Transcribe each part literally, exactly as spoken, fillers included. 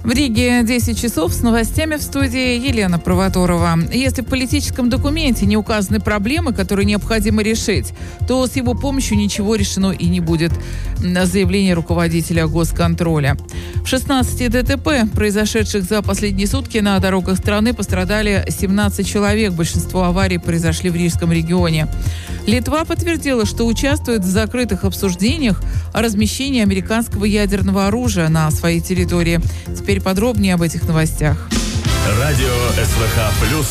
В Риге десять часов, с новостями в студии Елена Провоторова. Если в политическом документе не указаны проблемы, которые необходимо решить, то с его помощью ничего решено и не будет. Заявление руководителя госконтроля. В шестнадцати ДТП, произошедших за последние сутки на дорогах страны, пострадали семнадцать человек. Большинство аварий произошли в Рижском регионе. Литва подтвердила, что участвует в закрытых обсуждениях о размещении американского ядерного оружия на своей территории. Теперь подробнее об этих новостях. Радио СВХ плюс.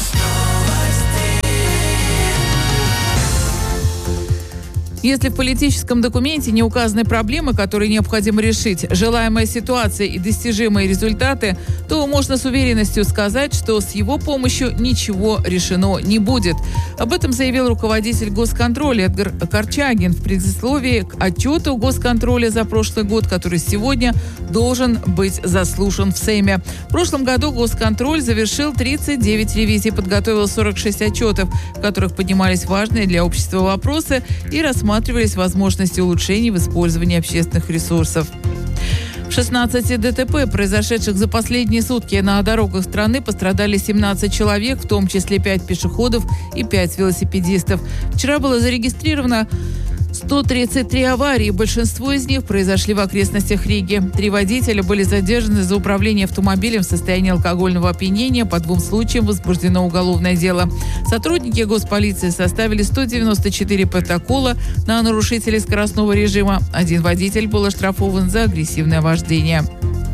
Если в политическом документе не указаны проблемы, которые необходимо решить, желаемая ситуация и достижимые результаты, то можно с уверенностью сказать, что с его помощью ничего решено не будет. Об этом заявил руководитель госконтроля Эдгар Корчагин в предисловии к отчету госконтроля за прошлый год, который сегодня должен быть заслушан в Сейме. В прошлом году госконтроль завершил тридцать девять ревизий, подготовил сорок шесть отчетов, в которых поднимались важные для общества вопросы и рассматривались рассматривались возможности улучшений в использовании общественных ресурсов. В шестнадцати ДТП, произошедших за последние сутки на дорогах страны, пострадали семнадцать человек, в том числе пять пешеходов и пять велосипедистов. Вчера было зарегистрировано сто тридцать три аварии, большинство из них произошли в окрестностях Риги. Три водителя были задержаны за управление автомобилем в состоянии алкогольного опьянения. По двум случаям возбуждено уголовное дело. Сотрудники госполиции составили сто девяносто четыре протокола на нарушителей скоростного режима. Один водитель был оштрафован за агрессивное вождение.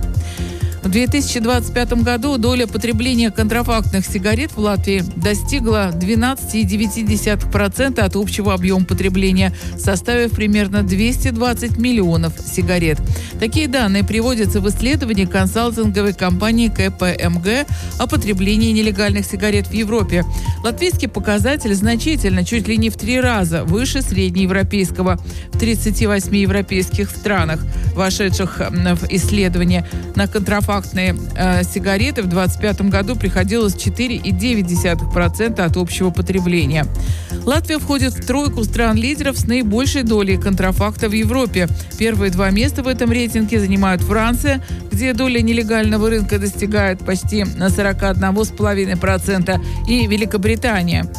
В две тысячи двадцать пятом году доля потребления контрафактных сигарет в Латвии достигла двенадцать целых девять десятых процента от общего объема потребления, составив примерно двести двадцать миллионов сигарет. Такие данные приводятся в исследовании консалтинговой компании ка пэ эм гэ о потреблении нелегальных сигарет в Европе. Латвийский показатель значительно, чуть ли не в три раза, выше среднеевропейского. В тридцати восьми европейских странах, вошедших в исследование, на контрафактные Фактные э, сигареты в двадцать пятом году приходилось четыре целых девять десятых процента от общего потребления. Латвия входит в тройку стран-лидеров с наибольшей долей контрафакта в Европе. Первые два места в этом рейтинге занимают Франция, где доля нелегального рынка достигает почти сорок один целых пять десятых процента, и Великобритания.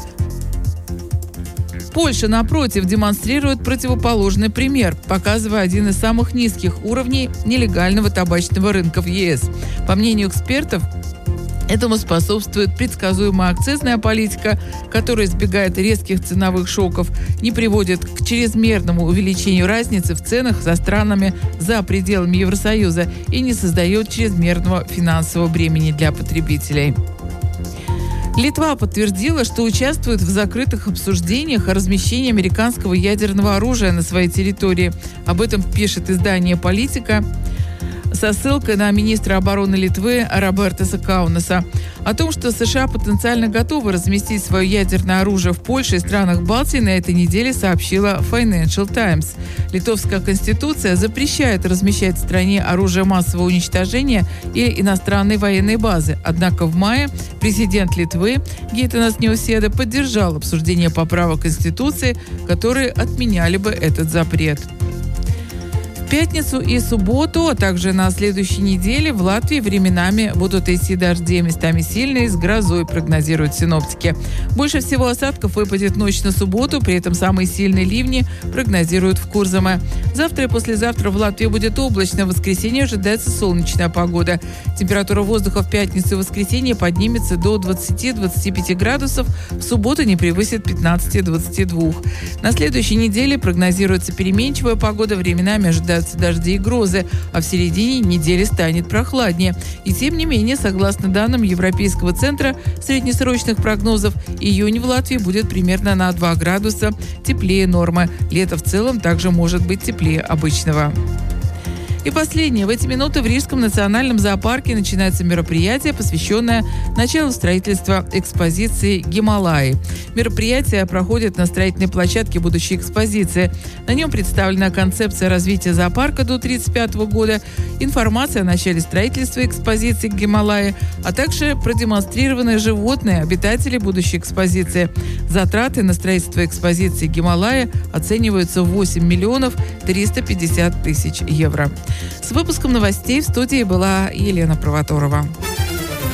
Польша, напротив, демонстрирует противоположный пример, показывая один из самых низких уровней нелегального табачного рынка в е эс. По мнению экспертов, этому способствует предсказуемая акцизная политика, которая избегает резких ценовых шоков, не приводит к чрезмерному увеличению разницы в ценах со странами за пределами Евросоюза и не создает чрезмерного финансового бремени для потребителей. Литва подтвердила, что участвует в закрытых обсуждениях о размещении американского ядерного оружия на своей территории. Об этом пишет издание «Политика» со ссылкой на министра обороны Литвы Робертаса Каунаса. О том, что США потенциально готовы разместить свое ядерное оружие в Польше и странах Балтии, на этой неделе сообщила Financial Times. Литовская конституция запрещает размещать в стране оружие массового уничтожения или иностранные военные базы. Однако в мае президент Литвы Гитанас Науседа поддержал обсуждение поправок Конституции, которые отменяли бы этот запрет. В пятницу и субботу, а также на следующей неделе в Латвии временами будут идти дожди, местами сильные, с грозой, прогнозируют синоптики. Больше всего осадков выпадет в ночь на субботу, при этом самые сильные ливни прогнозируют в Курзаме. Завтра и послезавтра в Латвии будет облачно, в воскресенье ожидается солнечная погода. Температура воздуха в пятницу и воскресенье поднимется до двадцати — двадцати пяти градусов, в субботу не превысит пятнадцати — двадцати двух. На следующей неделе прогнозируется переменчивая погода, временами ожидается дожди и грозы, а в середине недели станет прохладнее. И тем не менее, согласно данным Европейского центра среднесрочных прогнозов, июнь в Латвии будет примерно на два градуса теплее нормы. Лето в целом также может быть теплее обычного. И последнее. В эти минуты в Рижском национальном зоопарке начинается мероприятие, посвященное началу строительства экспозиции «Гималаи». Мероприятие проходит на строительной площадке будущей экспозиции. На нем представлена концепция развития зоопарка до тридцать пятого года, информация о начале строительства экспозиции «Гималаи», а также продемонстрированы животные, обитатели будущей экспозиции. Затраты на строительство экспозиции «Гималаи» оцениваются в восемь миллионов триста пятьдесят тысяч евро. С выпуском новостей в студии была Елена Провоторова.